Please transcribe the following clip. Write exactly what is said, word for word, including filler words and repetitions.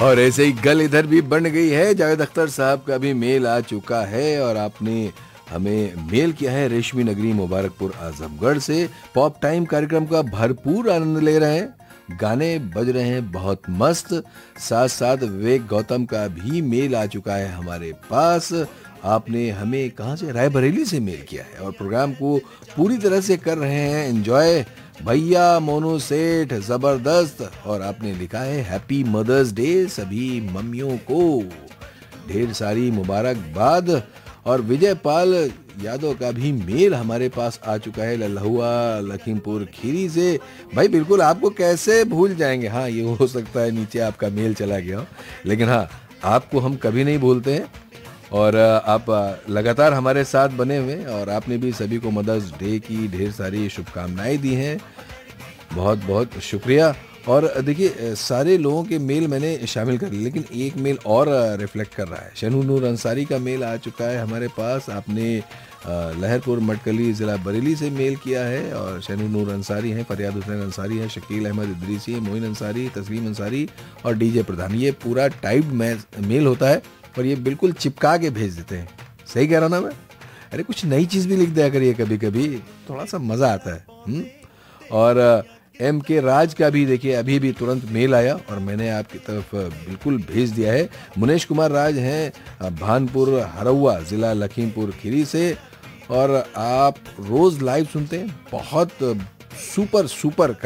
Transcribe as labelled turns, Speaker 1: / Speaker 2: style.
Speaker 1: और ऐसे ही गल इधर भी बन गई है। जावेद अख्तर साहब का भी मेल आ चुका है और आपने हमें मेल किया है रेशमी नगरी मुबारकपुर आजमगढ़ से। पॉप टाइम कार्यक्रम का भरपूर आनंद ले रहे हैं, गाने बज रहे हैं बहुत मस्त। साथ साथ विवेक गौतम का भी मेल आ चुका है हमारे पास। आपने हमें कहाँ से, रायबरेली से मेल किया है और प्रोग्राम को पूरी तरह से कर रहे हैं एंजॉय भैया मोनू सेठ, जबरदस्त। और आपने लिखा है हैप्पी मदर्स डे सभी मम्मियों को, ढेर सारी मुबारकबाद। और विजय पाल यादव का भी मेल हमारे पास आ चुका है लल्हुआ लखीमपुर खीरी से। भाई बिल्कुल, आपको कैसे भूल जाएंगे। हाँ, ये हो सकता है नीचे आपका मेल चला गया हो, लेकिन हाँ, आपको हम कभी नहीं भूलते हैं और आप लगातार हमारे साथ बने हुए। और आपने भी सभी को मदर्स डे की ढेर सारी शुभकामनाएं दी हैं, बहुत बहुत शुक्रिया। और देखिए, सारे लोगों के मेल मैंने शामिल कर लिए, लेकिन एक मेल और रिफ्लेक्ट कर रहा है। शनू नूर अंसारी का मेल आ चुका है हमारे पास। आपने लहरपुर मटकली ज़िला बरेली से मेल किया है और शनू नूर अंसारी हैं, फरियाद हुसैन अंसारी हैं, शकील अहमद इदरीसी, मोइन अंसारी, तस्लीम अंसारी और डीजे प्रधान। ये पूरा टाइप्ड मेल होता है और ये बिल्कुल चिपका के भेज देते हैं। सही कह रहा ना मैं? अरे कुछ नई चीज़ भी लिख दिया करिए कभी कभी, थोड़ा सा मज़ा आता है। हुँ? और एम के राज का भी देखिए अभी भी तुरंत मेल आया और मैंने आपकी तरफ बिल्कुल भेज दिया है। मुनेश कुमार राज हैं भानपुर हरौआ ज़िला लखीमपुर खीरी से और आप रोज़ लाइव सुनते हैं, बहुत सुपर सुपर